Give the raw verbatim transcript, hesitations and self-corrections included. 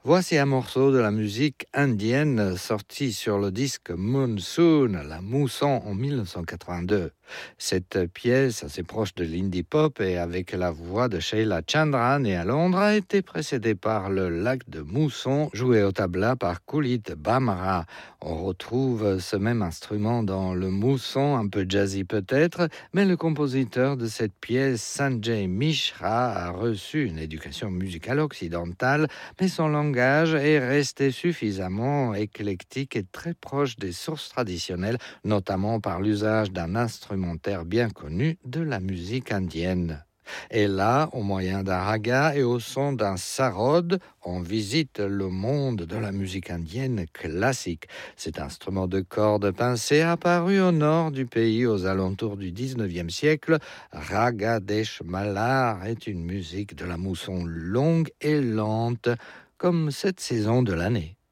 Voici un morceau de la musique indienne sorti sur le disque Monsoon, la mousson en mille neuf cent quatre-vingt-deux. Cette pièce, assez proche de l'indie pop et avec la voix de Sheila Chandra, née à Londres, a été précédée par le lac de Mousson, joué au tabla par Kulit Bamra. On retrouve ce même instrument dans le mousson, un peu jazzy peut-être, mais le compositeur de cette pièce, Sanjay Mishra, a reçu une éducation musicale occidentale, mais son langage est resté suffisamment éclectique et très proche des sources traditionnelles, notamment par l'usage d'un instrumentaire bien connu de la musique indienne. Et là, au moyen d'un raga et au son d'un sarod, on visite le monde de la musique indienne classique. Cet instrument de cordes pincées apparu au nord du pays aux alentours du dix-neuvième siècle. Raga Desh Malar est une musique de la mousson longue et lente, comme cette saison de l'année.